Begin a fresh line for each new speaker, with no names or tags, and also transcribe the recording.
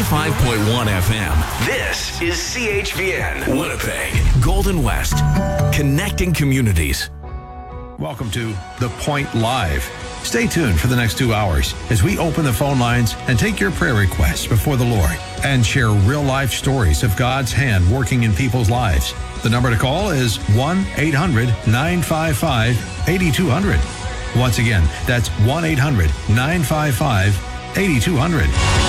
95.1 FM. This is CHVN, Winnipeg, Golden West, connecting communities.
Welcome to The Point Live. Stay tuned for the next 2 hours as we open the phone lines and take your prayer requests before the Lord and share real-life stories of God's hand working in people's lives. The number to call is 1-800-955-8200. Once again, that's 1-800-955-8200.